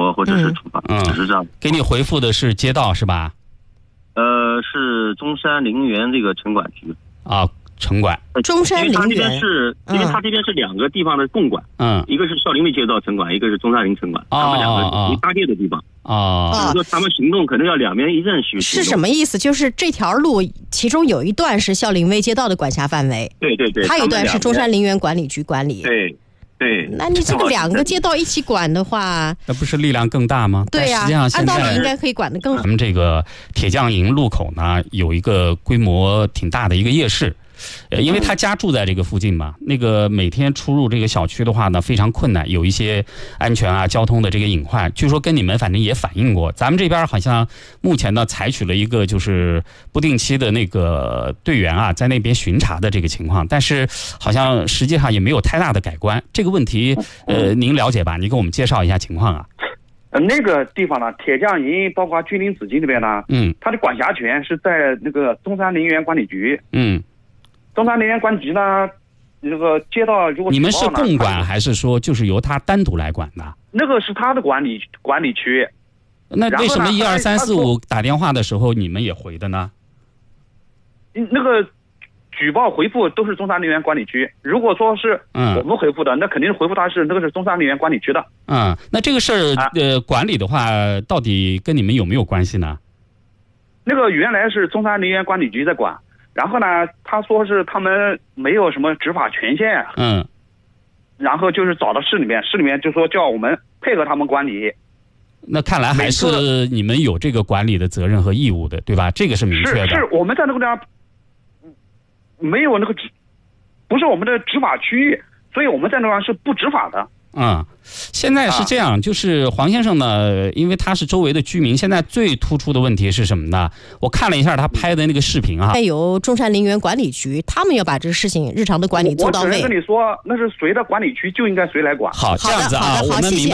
说或者是处罚，只是这样。 给你回复的是街道是吧？ 是中山陵园这个城管局啊。城管， 中山陵园， 因为他这边是两个地方的共管，一个是孝陵卫街道城管，一个是中山陵城管，他们两个没搭界的地方，所以说他们行动可能要两边一阵去。 是什么意思？就是这条路其中有一段是孝陵卫街道的管辖范围， 对对对， 还有一段是中山陵园管理局管理， 对对。 那你这个两个街道一起管的话， 那不是力量更大吗？ 对呀， 实际上现在按道理应该可以管得更好。 咱们这个铁匠营路口呢，有一个规模挺大的一个夜市。因为他家住在这个附近嘛，那个每天出入这个小区的话呢非常困难，有一些安全啊交通的这个隐患，据说跟你们反正也反映过。咱们这边好像目前呢采取了一个就是不定期的那个队员啊在那边巡查的这个情况，但是好像实际上也没有太大的改观。这个问题您了解吧？你给我们介绍一下情况啊。 那个地方呢，铁匠营包括君临紫金这边呢，它的管辖权是在那个中山陵园管理局，中山陵园管理局呢，这个街道如果你们是共管还是说就是由他单独来管的？ 那个是他的管理区。 那为什么1、2、3、4、5打电话的时候你们也回的呢？ 那个举报回复都是中山陵园管理局。如果说是我们回复的，那肯定是回复他是那个是中山陵园管理局的。 那这个事儿管理的话，到底跟你们有没有关系呢？ 那个原来是中山陵园管理局在管。然后呢，他说是他们没有什么执法权限，然后就是找到市里面就说叫我们配合他们管理。 那看来还是你们有这个管理的责任和义务的，对吧？这个是明确的。 是我们在那个地方没有那个不是我们的执法区域，所以我们在那地方是不执法的。 现在是这样，就是黄先生呢，因为他是周围的居民，现在最突出的问题是什么呢？我看了一下他拍的那个视频啊， 由中山陵园管理局，他们要把这个事情日常的管理做到位。 我只能跟你说，那是谁的管理区就应该谁来管。 好，这样子啊，我们明白。